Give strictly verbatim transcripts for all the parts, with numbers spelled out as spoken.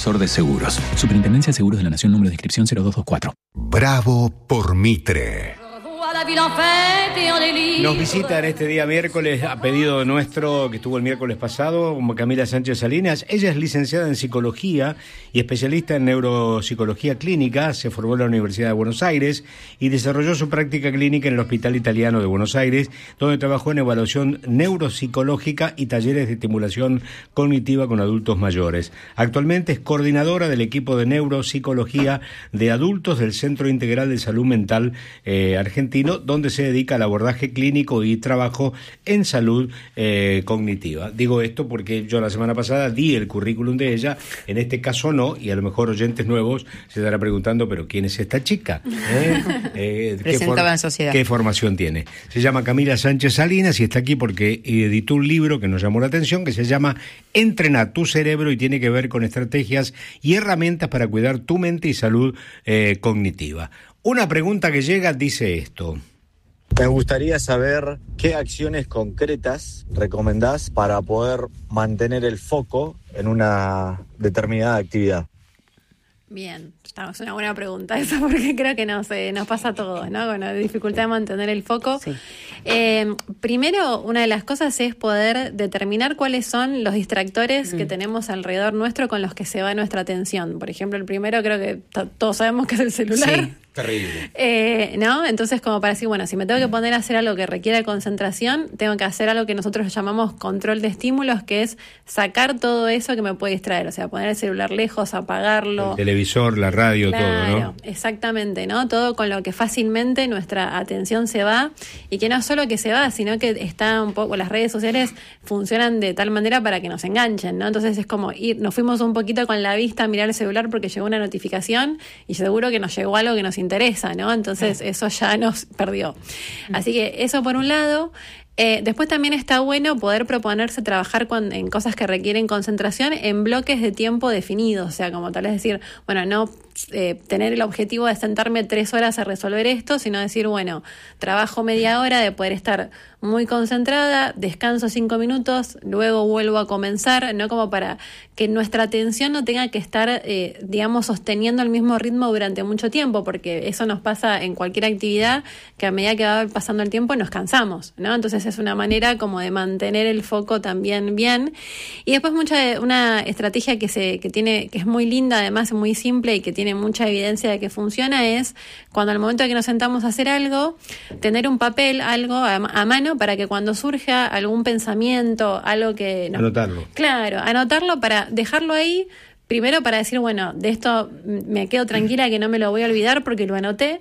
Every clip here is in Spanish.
Sor de Seguros. Superintendencia de Seguros de la Nación, número de inscripción cero dos dos cuatro. Bravo por Mitre. Nos visita en este día miércoles, a pedido nuestro, que estuvo el miércoles pasado, como Camila Sánchez Salinas. Ella es licenciada en Psicología y especialista en Neuropsicología Clínica. Se formó en la Universidad de Buenos Aires y desarrolló su práctica clínica en el Hospital Italiano de Buenos Aires, donde trabajó en evaluación neuropsicológica y talleres de estimulación cognitiva con adultos mayores. Actualmente es coordinadora del equipo de Neuropsicología de Adultos del Centro Integral de Salud Mental eh, argentino, donde se dedica al abordaje clínico y trabajo en salud eh, cognitiva. Digo esto porque yo la semana pasada di el currículum de ella, en este caso no, y a lo mejor oyentes nuevos se estarán preguntando, pero ¿quién es esta chica? ¿Eh? Eh, ¿qué, for- en sociedad. ¿Qué formación tiene? Se llama Camila Sánchez Salinas y está aquí porque editó un libro que nos llamó la atención, que se llama Entrena tu cerebro, y tiene que ver con estrategias y herramientas para cuidar tu mente y salud eh, cognitiva. Una pregunta que llega dice esto. Me gustaría saber qué acciones concretas recomendás para poder mantener el foco en una determinada actividad. Bien, es una buena pregunta esa, porque creo que nos, eh, nos pasa a todos, ¿no? Con la dificultad de mantener el foco. Sí. Eh, primero, una de las cosas es poder determinar cuáles son los distractores mm. que tenemos alrededor nuestro con los que se va nuestra atención. Por ejemplo, el primero creo que t- todos sabemos que es el celular. Sí. Terrible. Eh, ¿no? Entonces, como para decir, bueno, si me tengo que poner a hacer algo que requiere concentración, tengo que hacer algo que nosotros llamamos control de estímulos, que es sacar todo eso que me puede distraer. O sea, poner el celular lejos, apagarlo. El televisor, la radio, claro, todo, ¿no? Exactamente, ¿no? Todo con lo que fácilmente nuestra atención se va, y que no solo que se va, sino que está un poco, las redes sociales funcionan de tal manera para que nos enganchen, ¿no? Entonces es como ir, nos fuimos un poquito con la vista a mirar el celular porque llegó una notificación y seguro que nos llegó algo que nos interesa, ¿no? Entonces sí. Eso ya nos perdió. Así que eso por un lado. Eh, después también está bueno poder proponerse trabajar con, en cosas que requieren concentración en bloques de tiempo definidos, o sea, como tal es decir, bueno, no eh, tener el objetivo de sentarme tres horas a resolver esto, sino decir, bueno, trabajo media hora de poder estar muy concentrada, descanso cinco minutos, luego vuelvo a comenzar, no como para que nuestra atención no tenga que estar, eh, digamos, sosteniendo el mismo ritmo durante mucho tiempo, porque eso nos pasa en cualquier actividad, que a medida que va pasando el tiempo nos cansamos, ¿no? Entonces es una manera como de mantener el foco también bien. Y después mucha una estrategia que se que tiene que es muy linda, además muy simple y que tiene mucha evidencia de que funciona, es cuando al momento de que nos sentamos a hacer algo, tener un papel, algo a, a mano, para que cuando surja algún pensamiento, algo que... No, anotarlo. Claro, anotarlo para dejarlo ahí, primero para decir, bueno, de esto me quedo tranquila que no me lo voy a olvidar porque lo anoté,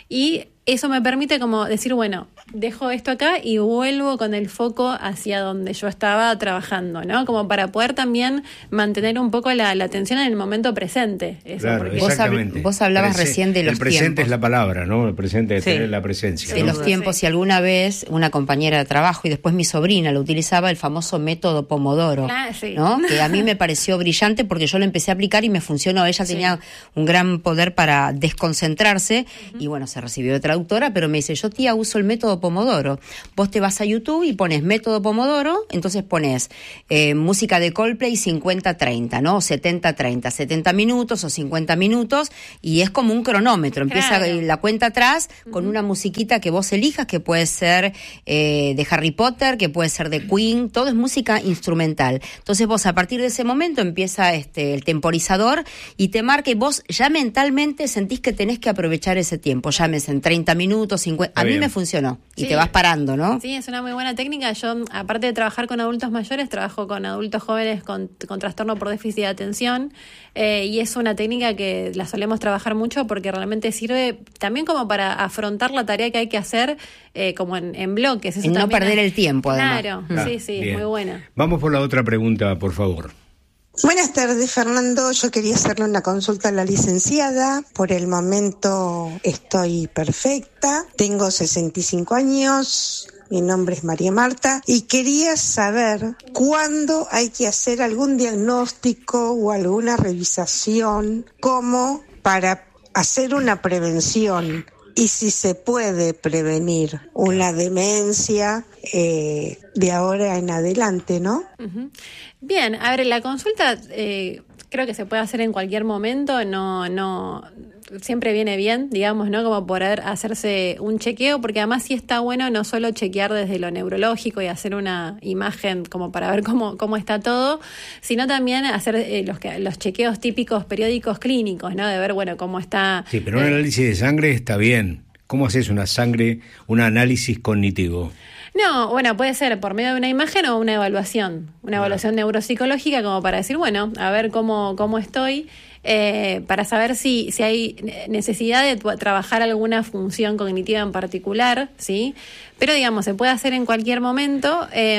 y eso me permite como decir, bueno, dejo esto acá y vuelvo con el foco hacia donde yo estaba trabajando, ¿no? Como para poder también mantener un poco la, la atención en el momento presente. Eso, claro, porque... exactamente. Vos, hab- vos hablabas Prese- recién de los tiempos. El presente tiempos. es la palabra, ¿no? El presente es Sí. tener la presencia. De ¿no? los tiempos, si alguna vez una compañera de trabajo y después mi sobrina lo utilizaba, el famoso método Pomodoro, Ah, sí. ¿no? Que a mí me pareció brillante porque yo lo empecé a aplicar y me funcionó. Ella Sí. tenía un gran poder para desconcentrarse uh-huh. y bueno, se recibió de traductora, pero me dice, yo tía uso el método Pomodoro. Vos te vas a YouTube y pones método Pomodoro, entonces pones eh, música de Coldplay cincuenta treinta, ¿no? setenta treinta, setenta minutos o cincuenta minutos, y es como un cronómetro. Empieza Claro. la cuenta atrás con Uh-huh. una musiquita que vos elijas, que puede ser eh, de Harry Potter, que puede ser de Queen, todo es música instrumental. Entonces vos a partir de ese momento empieza este el temporizador y te marca, y vos ya mentalmente sentís que tenés que aprovechar ese tiempo, llámese en treinta minutos, cincuenta. A mí me funcionó. Y Sí. te vas parando, ¿no? Sí, es una muy buena técnica. Yo, aparte de trabajar con adultos mayores, trabajo con adultos jóvenes con, con trastorno por déficit de atención, eh, y es una técnica que la solemos trabajar mucho porque realmente sirve también como para afrontar la tarea que hay que hacer, eh, como en, en bloques. Eso en no también perder es... el tiempo, además. Claro, Ah, sí, sí, bien. muy buena. Vamos por la otra pregunta, por favor. Buenas tardes, Fernando. Yo quería hacerle una consulta a la licenciada. Por el momento estoy perfecta. Tengo sesenta y cinco años. Mi nombre es María Marta y quería saber cuándo hay que hacer algún diagnóstico o alguna revisación como para hacer una prevención y si se puede prevenir una demencia eh, de ahora en adelante, ¿no? Uh-huh. Bien, a ver, la consulta... Eh... creo que se puede hacer en cualquier momento, no, no, siempre viene bien, digamos, ¿no? Como poder hacerse un chequeo, porque además sí está bueno no solo chequear desde lo neurológico y hacer una imagen como para ver cómo, cómo está todo, sino también hacer eh, los, que, los chequeos típicos periódicos clínicos, ¿no? De ver, bueno, cómo está... Sí, pero un eh, análisis de sangre está bien. ¿Cómo haces una sangre, un análisis cognitivo? No, bueno, puede ser por medio de una imagen o una evaluación, una evaluación neuropsicológica como para decir, bueno, a ver cómo, cómo estoy, eh, para saber si, si hay necesidad de trabajar alguna función cognitiva en particular, ¿sí? Pero digamos, se puede hacer en cualquier momento. Eh,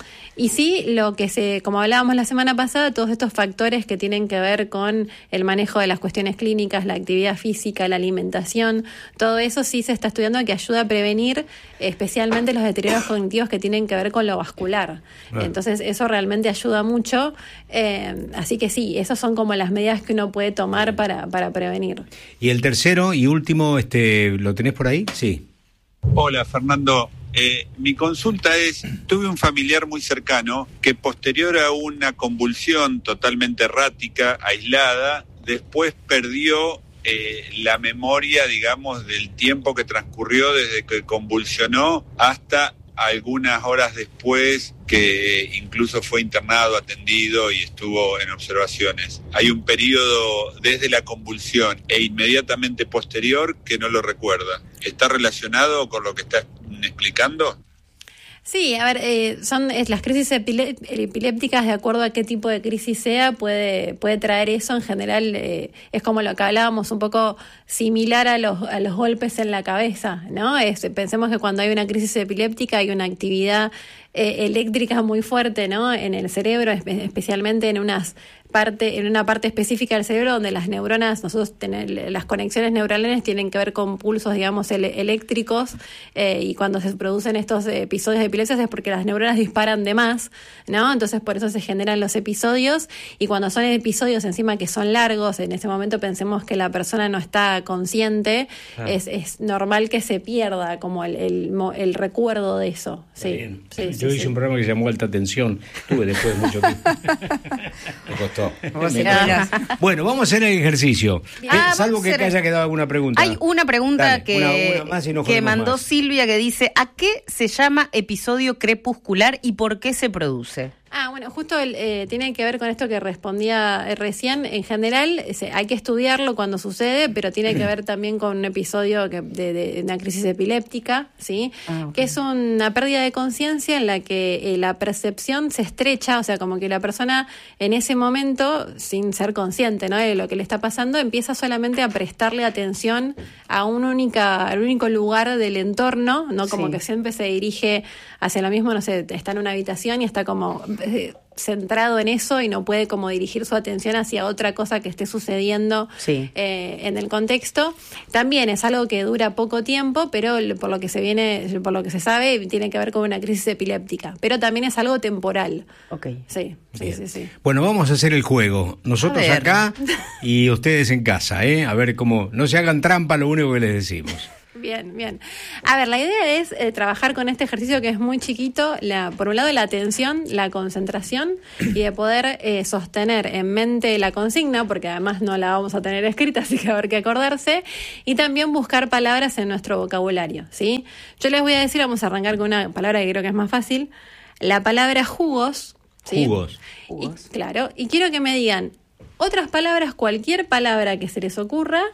y sí, lo que se, como hablábamos la semana pasada, todos estos factores que tienen que ver con el manejo de las cuestiones clínicas, la actividad física, la alimentación, todo eso sí se está estudiando que ayuda a prevenir especialmente los deterioros cognitivos que tienen que ver con lo vascular. Bueno. Entonces eso realmente ayuda mucho. Eh, así que sí, esas son como las medidas que uno puede tomar para, para prevenir. Y el tercero y último, este, ¿lo tenés por ahí? Sí. Hola, Fernando. Eh, mi consulta es, tuve un familiar muy cercano que posterior a una convulsión totalmente errática, aislada, después perdió eh, la memoria, digamos, del tiempo que transcurrió desde que convulsionó hasta algunas horas después, que incluso fue internado, atendido y estuvo en observaciones. Hay un periodo desde la convulsión e inmediatamente posterior que no lo recuerda. ¿Está relacionado con lo que está explicando? Sí, a ver, eh, son es, las crisis epile- epilépticas, de acuerdo a qué tipo de crisis sea, puede puede traer eso. En general eh, es como lo que hablábamos, un poco similar a los a los golpes en la cabeza, ¿no? Es, pensemos que cuando hay una crisis epiléptica hay una actividad eh, eléctrica muy fuerte, ¿no? En el cerebro, especialmente en unas parte en una parte específica del cerebro donde las neuronas, nosotros tener, las conexiones neurales tienen que ver con pulsos, digamos, ele- eléctricos eh, y cuando se producen estos episodios de epilepsia es porque las neuronas disparan de más, ¿no? Entonces por eso se generan los episodios, y cuando son episodios encima que son largos, en ese momento pensemos que la persona no está consciente, ah. es, es normal que se pierda como el, el, el recuerdo de eso. Sí, sí, Yo sí, hice sí. un programa que se llamó Alta Tensión, tuve después de mucho tiempo. Me costó. Bueno, vamos a hacer el ejercicio. Ah, Salvo que, que haya quedado alguna pregunta. Hay una pregunta Dale, que, una, una más y no que mandó más. Silvia, que dice: ¿a qué se llama episodio crepuscular y por qué se produce? Ah, bueno, justo el, eh, tiene que ver con esto que respondía eh, recién. En general, se, hay que estudiarlo cuando sucede, pero tiene que ver también con un episodio que, de, de, de una crisis epiléptica, ¿sí? Ah, okay. Que es una pérdida de conciencia en la que eh, la percepción se estrecha, o sea, como que la persona en ese momento, sin ser consciente, ¿no?, de lo que le está pasando, empieza solamente a prestarle atención a un única, al único lugar del entorno, ¿no? Como sí. que siempre se dirige hacia lo mismo, no sé, está en una habitación y está como centrado en eso y no puede como dirigir su atención hacia otra cosa que esté sucediendo sí. eh, en el contexto. También es algo que dura poco tiempo, pero por lo que se viene, por lo que se sabe, tiene que ver con una crisis epiléptica. Pero también es algo temporal. Okay. Sí, sí, sí, sí. Bueno, vamos a hacer el juego. Nosotros acá y ustedes en casa, ¿eh? A ver cómo no se hagan trampa, lo único que les decimos. Bien, bien. A ver, la idea es eh, trabajar con este ejercicio que es muy chiquito, la, por un lado la atención, la concentración y de poder eh, sostener en mente la consigna, porque además no la vamos a tener escrita, así que va a haber que acordarse, y también buscar palabras en nuestro vocabulario, ¿sí? Yo les voy a decir, vamos a arrancar con una palabra que creo que es más fácil, la palabra jugos, ¿sí? Jugos. Y, claro, y quiero que me digan otras palabras, cualquier palabra que se les ocurra,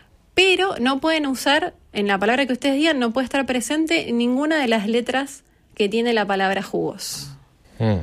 pero no pueden usar, en la palabra que ustedes digan, no puede estar presente ninguna de las letras que tiene la palabra jugos. Mm.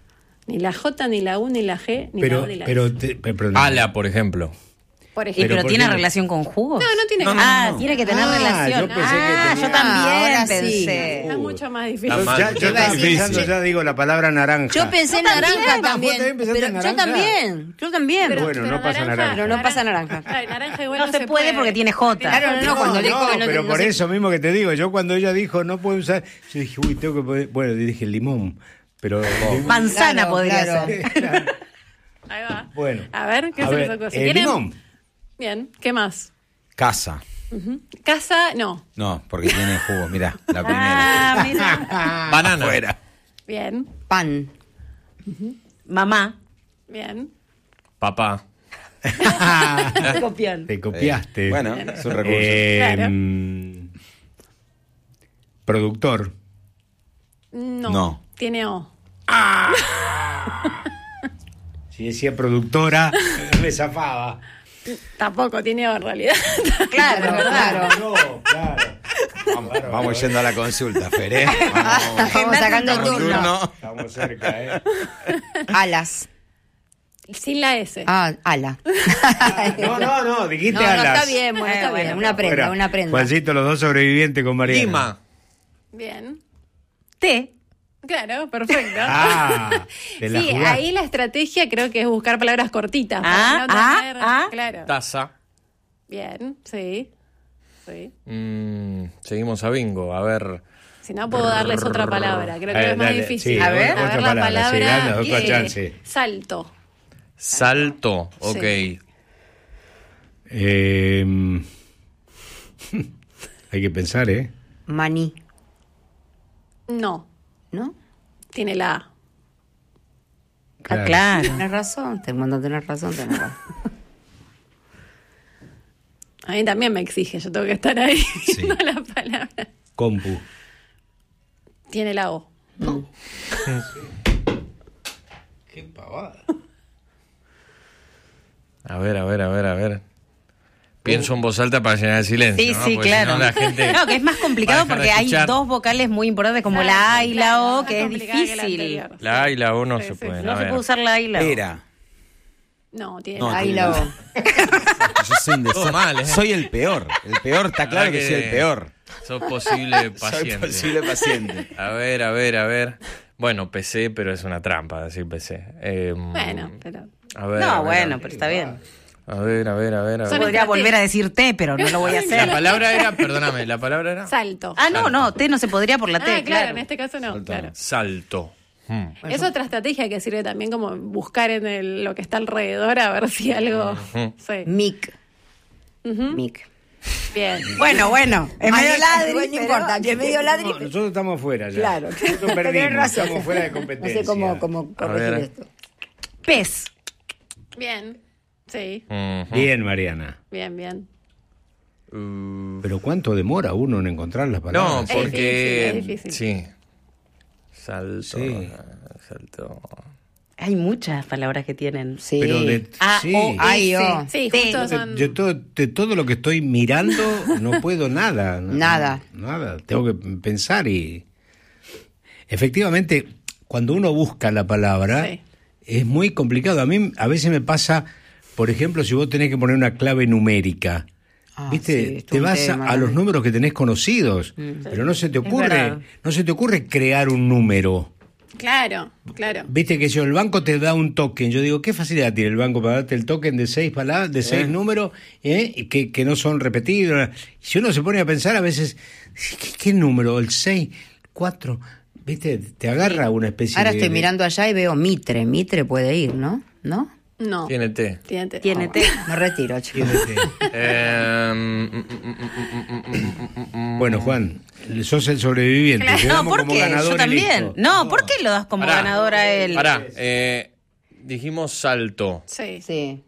Ni la J, ni la U, ni la G, ni pero, la O, ni la pero S. Te, pero, Ala, por ejemplo. Por ejemplo. ¿Pero, pero tiene qué? relación con jugos? No, no tiene. No, no, ah, no. tiene que tener ah, relación. Yo pensé ah, que tenía... yo también Ahora pensé. Sí. Es mucho más difícil. Yo, ya, yo estaba pensando, ya digo la palabra naranja. Yo pensé en naranja también. también pero en naranja? Yo también, yo también. Pero, bueno, pero no pasa naranja. naranja. Pero no pasa naranja. Ay, naranja igual no, no se, se puede, puede porque tiene J. Claro, no, no, No, cuando no, dijo que no, pero no por sé. eso mismo que te digo, yo cuando ella dijo no puede usar, yo dije, uy, tengo que poder, bueno, dije limón, pero... Manzana Claro, podría claro. ser. Ahí va. Bueno. A ver, ¿qué A se ver, les ocurre? eh, ¿Quieren? limón. Bien, ¿qué más? Casa. Uh-huh. Casa, no. No, porque tiene jugo, mirá, la primera. Ah, mira. Banana. Fuera. Bien, Pan. Uh-huh. Mamá. bien. Papá. Copión. Te copiaste. Eh, bueno, es un recurso. Eh, Claro. mm, Productor. No. No. Tiene O. Si decía productora, me zafaba. Tampoco tiene O en realidad. Claro, claro. No, claro. Vamos, vamos yendo a la consulta, Fer, ¿eh? Vamos, Vamos sacando el vamos, turno. turno. Estamos cerca, ¿eh? Alas. Sin la S. Ah, ala. No, no, no, dijiste No, no, alas. está bien, bueno, Eh, está bueno, bien. Una prenda, Fuera. una prenda. Juancito, los dos sobrevivientes con Mariana. Lima. Bien. T. Claro, perfecto. Ah, te la Sí, jugaste. ahí la estrategia creo que es buscar palabras cortitas. Ah, para no ah, tener- ah. Claro. Taza. Bien, sí. Sí. Mm, seguimos a bingo. A ver. Si no, puedo darles otra palabra. Creo que Eh, es más dale, difícil. sí, A ver. otra la palabra, sí, palabra. dale otra eh, chance. Salto. Salto. Ok. Sí. Eh, hay que pensar, ¿eh? Maní, No. ¿no? Tiene la A. Ah, claro. Tienes razón, te mando a tener razón, tenés razón. A mí también me exige. Yo tengo que estar ahí. Sí. No la palabra. Compu. Tiene la O. Qué pavada. A ver, a ver, a ver, a ver. Pienso en voz alta para llenar el silencio. Sí, ¿no? sí, Porque claro. si no, la gente No, que es más complicado va a dejar de porque hay escuchar. dos vocales muy importantes como Claro, la A y la claro, O, más que es complicada que la difícil. anterior. La A y la O no Sí, se sí, pueden. sí. a No se ver. puede usar la A y la O. Era. No, tiene No, la A. Ahí la O. Yo soy un Todo mal, ¿eh? Soy el peor. El peor, está claro que, soy el peor. Sos posible paciente. Soy posible paciente. A ver, a ver, a ver. Bueno, P C, pero es una trampa decir P C. Eh, Bueno, pero. A ver, No, a ver, bueno, a pero está bien. A ver, a ver, a ver. A Son ver. Podría volver a decir T, pero no lo voy a La hacer. palabra era, perdóname, la palabra era Salto. Ah, no, no, T no se podría por la T, Ah, claro, claro. en este caso no. Claro. salto. Hmm. Es otra estrategia que sirve también como buscar en el- lo que está alrededor a ver si algo. Sí. Mic. Ujú. Mic. Bien. Bueno, bueno, es medio ladri, Bueno, no pero- importa, es medio ladri. No, nosotros estamos fuera ya. Claro. Nosotros Tenés perdimos, razón. estamos fuera de No competencia. sé cómo, cómo corregir ver. esto. Pez. Bien. Sí. Ujú. Bien, Mariana. Bien, bien. Uh, Pero ¿cuánto demora uno en encontrar las no, palabras? Es porque. difícil, es difícil. Sí. Salto. Sí. Salto. Hay muchas palabras que tienen. Sí. Pero de, A, sí. O, A, Ay, S. oh. Sí, T. justo son. Yo todo, de todo lo que estoy mirando no puedo nada. no- Nada. Nada. Tengo que pensar y... Efectivamente, cuando uno busca la palabra, Sí. es muy complicado. A mí a veces me pasa, por ejemplo, si vos tenés que poner una clave numérica, Ah, ¿viste? sí, es Te un vas a, tema, a los ¿no? números que tenés conocidos, pero no se te Es ocurre, verdad. no se te ocurre crear un número. Claro, claro. Viste que si el banco te da un token, yo digo, ¿qué facilidad tiene el banco para darte el token de seis palabras, de seis números, eh, y que, que no son repetidos? Si uno se pone a pensar a veces, ¿qué, qué número? El seis, cuatro, viste, te agarra una especie Ahora de... estoy de- mirando allá y veo Mitre. Mitre puede ir, ¿no? ¿No? No. Tiene T. Tiene T. Tiene T. Me retiro, chicos. Tiene- Eh, mm, mm, mm, mm, mm, mm, mm, mm. Bueno, Juan, sos el sobreviviente. te No, damos ¿por como qué? ganador Yo y también. listo. No, ¿por qué lo das como Pará. ganador a él? Pará, eh, dijimos salto. Sí. Sí.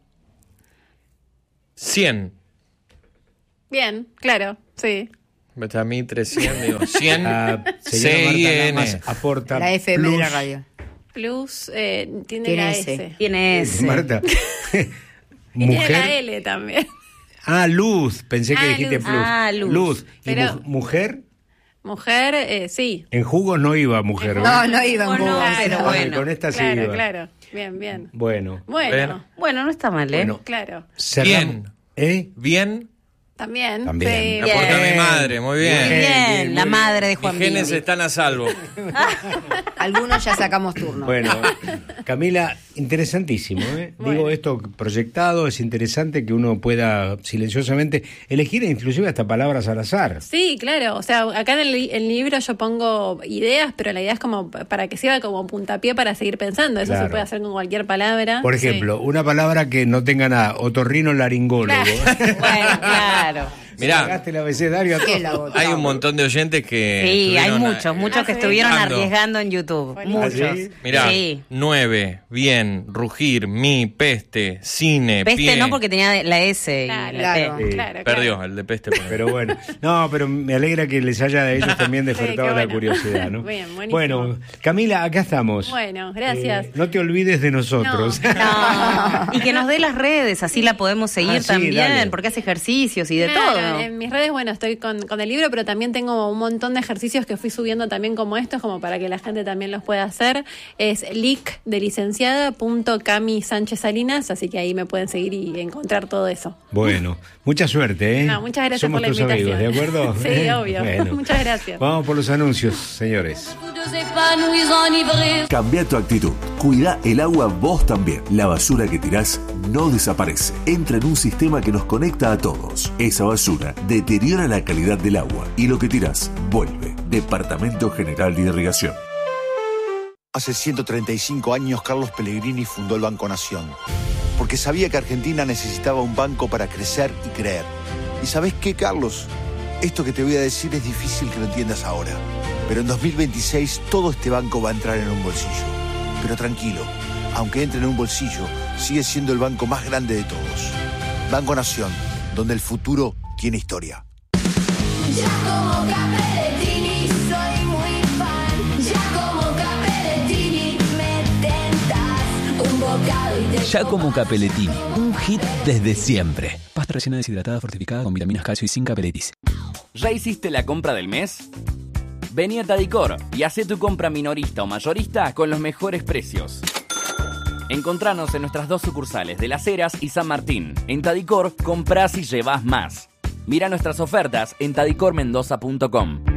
cien. Bien, claro. Sí. Vete a mí, trescientos, digo, cien. La señora C I Marta N. Lamas aporta La F M de la plus. radio. Plus eh, tiene, Tiene la S. S. Tiene S. Marta. Y tiene la Mujer. L también. Ah, luz. Pensé que Ah, dijiste luz. plus. Ah, luz. Y Pero- mu- mujer. Mujer, eh, sí. En jugos no iba mujer. No, no iba en No, juego. pero Ah, bueno. Con esta sí Claro, iba. claro. Bien, bien. Bueno. Bueno, Bueno, no está mal, ¿eh? Bueno. claro. cerramos. Bien. ¿Eh? Bien. También. También. Sí, La aporta Bien. mi madre, muy bien. Muy Bien, bien, bien, la muy madre de Mis Juan genes Billy. están a salvo. Algunos ya sacamos turno. Bueno, Camila, interesantísimo, ¿eh? Bueno. Digo, esto proyectado, es interesante que uno pueda silenciosamente elegir inclusive hasta palabras al azar. Sí, claro. O sea, acá en el, li- el libro yo pongo ideas, pero la idea es como p- para que sirva como puntapié para seguir pensando. Eso Claro. se puede hacer con cualquier palabra. Por Sí. ejemplo, una palabra que no tenga nada, otorrino laringólogo. Claro. Bueno, claro. Mirá, Sacaste el abecedario a todo. hay un montón de oyentes que. Sí, hay estuvieron, muchos, eh, muchos que estuvieron Arriesgando. arriesgando en YouTube. Muchos. ¿Sí? Mirá, Sí. nueve, bien, rugir, mi, peste, cine, Peste pie. no porque tenía la S y Claro, la T. claro. Sí. Claro, Perdió claro. el de peste. Pero bueno, no, pero me alegra que les haya a ellos también despertado Sí, qué la bueno. curiosidad, ¿no? Bien, buenísimo. Bueno, Camila, acá estamos. Bueno, gracias. Eh, no te olvides de nosotros. No. Y que nos dé las redes, así la podemos seguir Ah, sí, también, dale. porque hace ejercicios y de Claro, todo. En mis redes, bueno, estoy con, con el libro, pero también tengo un montón de ejercicios que fui subiendo también como estos, como para que la gente también los pueda hacer. Es lic de licenciada punto cami sánchez salinas, así que ahí me pueden seguir y encontrar todo eso. Bueno, mucha suerte, ¿eh? No, muchas gracias Somos por la tus invitación. amigos, ¿de acuerdo? Sí, obvio. Bueno. Muchas gracias. Vamos por los anuncios, señores. Cambia tu actitud. Cuida el agua vos también. La basura que tirás no desaparece. Entra en un sistema que nos conecta a todos. Esa basura deteriora la calidad del agua y lo que tirás vuelve. Departamento General de Irrigación. Hace ciento treinta y cinco años Carlos Pellegrini fundó el Banco Nación, porque sabía que Argentina necesitaba un banco para crecer y creer. ¿Y sabés qué, Carlos? Esto que te voy a decir es difícil que lo entiendas ahora, pero en dos mil veintiséis todo este banco va a entrar en un bolsillo. Pero tranquilo, aunque entre en un bolsillo, sigue siendo el banco más grande de todos. Banco Nación, donde el futuro tiene historia. Ya como Capellettini soy muy fan. Ya como Capellettini me tentas un bocado y te Giacomo Capellettini, un hit desde siempre. Pasta rellena deshidratada fortificada con vitaminas, calcio y sin capeletis. ¿Ya hiciste la compra del mes? Vení a Tadicor y hacé tu compra minorista o mayorista con los mejores precios. Encontranos en nuestras dos sucursales de Las Heras y San Martín. En Tadicor, comprás y llevás más. Mira nuestras ofertas en tadicor mendoza punto com.